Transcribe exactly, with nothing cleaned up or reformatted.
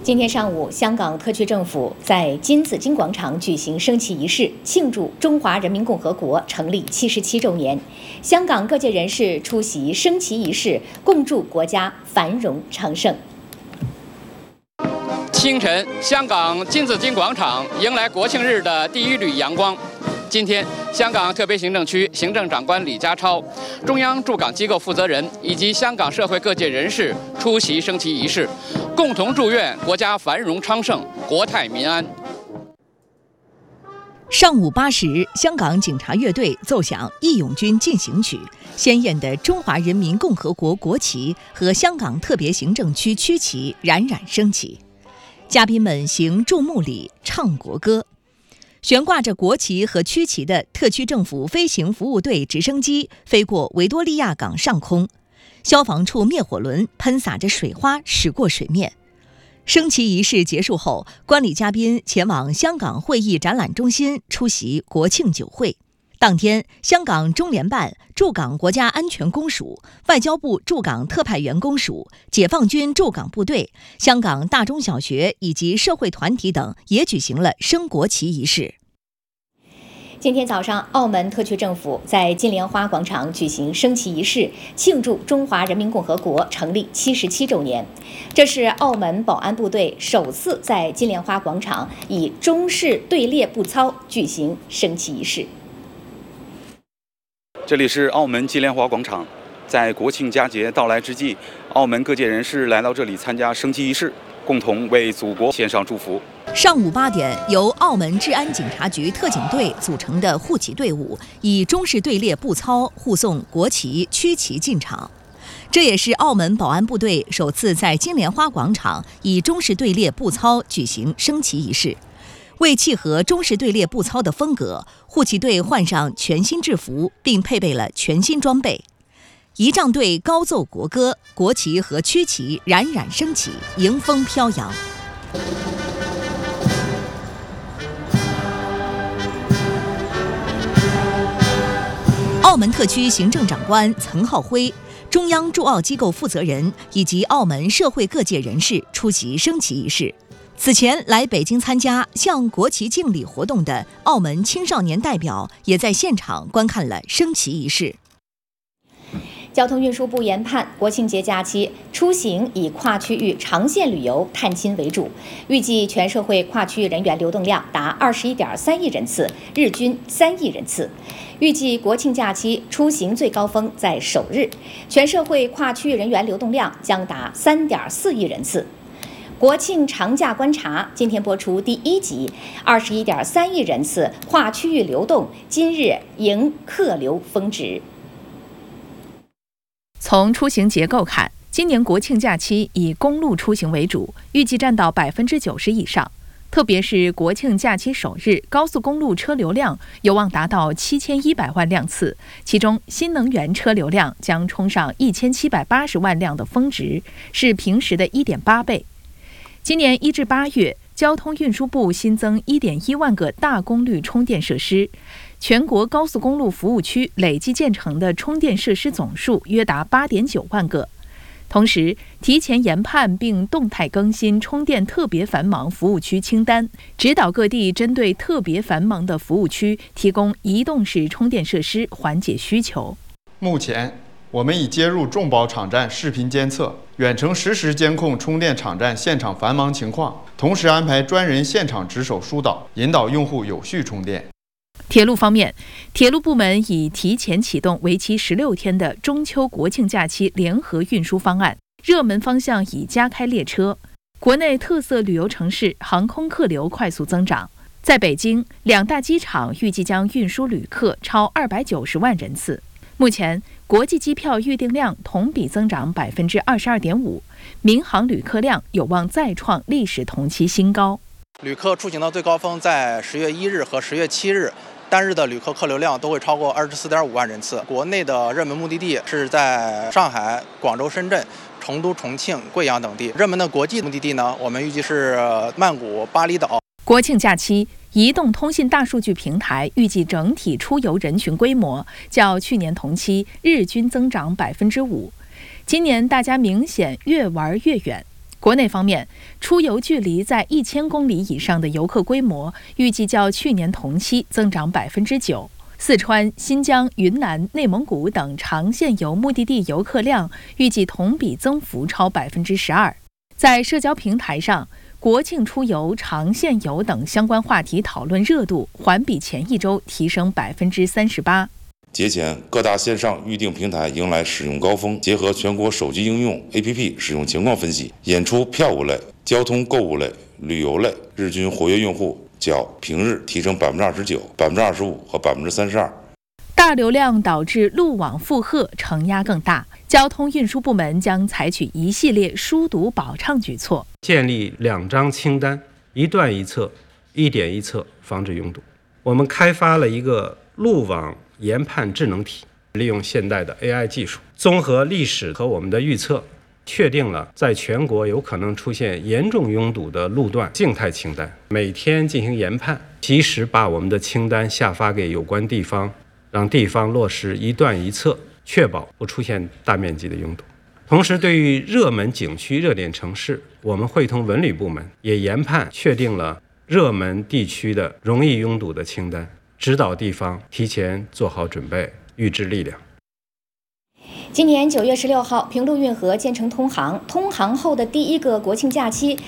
今天上午，香港特区政府在金紫荆广场举行升旗仪式，庆祝中华人民共和国成立七十七周年。香港各界人士出席升旗仪式，共祝国家繁荣昌盛。 清晨，香港金紫荆广场迎来国庆日的第一缕阳光。今天，香港特别行政区行政长官李家超、中央驻港机构负责人以及香港社会各界人士出席升旗仪式，共同祝愿国家繁荣昌盛、国泰民安。 上午八时，香港警察乐队奏响《义勇军进行曲》，鲜艳的中华人民共和国国旗和香港特别行政区区旗冉冉升起，嘉宾们行注目礼、唱国歌。悬挂着国旗和区旗的特区政府飞行服务队直升机飞过维多利亚港上空，消防处灭火轮喷洒着水花驶过水面。升旗仪式结束后，观礼嘉宾前往香港会议展览中心出席国庆酒会。当天，香港中联办、驻港国家安全公署、外交部驻港特派员公署、解放军驻港部队、香港大中小学以及社会团体等也举行了升国旗仪式。 今天早上，澳门特区政府在金莲花广场举行升旗仪式，庆祝中华人民共和国成立七十七周年。这是澳门保安部队首次在金莲花广场以中式队列步操举行升旗仪式。 这里是澳门金莲花广场，在国庆佳节到来之际，澳门各界人士来到这里参加升旗仪式，共同为祖国献上祝福。 上午八点，由澳门治安警察局特警队组成的护旗队伍以中式队列步操护送国旗、区旗进场。这也是澳门保安部队首次在金莲花广场以中式队列步操举行升旗仪式。为契合中式队列步操的风格，护旗队换上全新制服，并配备了全新装备。仪仗队高奏国歌，国旗和区旗冉冉升起，迎风飘扬。澳门特区行政长官岑浩辉、中央驻澳机构负责人以及澳门社会各界人士出席升旗仪式。此前来北京参加向国旗敬礼活动的澳门青少年代表也在现场观看了升旗仪式。 交通运输部研判，国庆节假期出行以跨区域长线旅游、探亲为主，预计全社会跨区域人员流动量达二十一点三亿人次，日均三亿人次。预计国庆假期出行最高峰在首日，全社会跨区域人员流动量将达三点四亿人次。国庆长假观察今天播出第一集，二十一点三亿人次跨区域流动，今日迎客流峰值。 从出行结构看，今年国庆假期以公路出行为主，预计占到百分之九十以上。特别是国庆假期首日，高速公路车流量有望达到七千一百万辆次，其中新能源车流量将冲上一千七百八十万辆的峰值，是平时的一点八倍。今年一至八月，交通运输部新增一点一万个大功率充电设施，全国高速公路服务区累计建成的充电设施总数约达八点九万个。同时，提前研判并动态更新充电特别繁忙服务区清单，指导各地针对特别繁忙的服务区提供移动式充电设施，缓解需求。 目前，我们已接入众宝场站视频监测，远程实时监控充电场站现场繁忙情况，同时安排专人现场值守疏导，引导用户有序充电。 铁路方面，铁路部门已提前启动为期十六天的中秋国庆假期联合运输方案，热门方向已加开列车。国内特色旅游城市航空客流快速增长，在北京，两大机场预计将运输旅客超二百九十万人次。目前，国际机票预订量同比增长百分之二十二点五，民航旅客量有望再创历史同期新高。 旅客出行的最高峰在十月一日和十月七日，单日的旅客客流量都会超过二十四点五万人次。国内的热门目的地是在上海、广州、深圳、成都、重庆、贵阳等地。热门的国际目的地呢，我们预计是曼谷、巴厘岛。 国庆假期，移动通信大数据平台预计整体出游人群规模较去年同期日均增长百分之五。今年大家明显越玩越远。 国内方面，出游距离在一千公里以上的游客规模预计较去年同期增长百分之九。四川、新疆、云南、内蒙古等长线游目的地游客量预计同比增幅超百分之十二。在社交平台上，国庆出游、长线游等相关话题讨论热度环比前一周提升百分之三十八。 节前，各大线上预订平台迎来使用高峰，结合全国手机应用 A P P 使用情况分析，演出票务类、交通购物类、旅游类日均活跃用户较平日提升百分之二十九、百分之二十五和百分之三十二。 大流量导致路网负荷承压更大，交通运输部门将采取一系列疏堵保畅举措， 建立两张清单，一段一策，一点一策，防止拥堵。我们开发了一个路网研判智能体，利用现代的 A I 技术，综合历史和我们的预测，确定了在全国有可能出现严重拥堵的路段静态清单，每天进行研判，及时把我们的清单下发给有关地方，让地方落实一段一策，确保不出现大面积的拥堵。同时，对于热门景区、热点城市，我们会同文旅部门也研判确定了热门地区的容易拥堵的清单，指导地方提前做好准备，预支力量。 今年九月十六号，平陆运河建成通航，通航后的第一个国庆假期，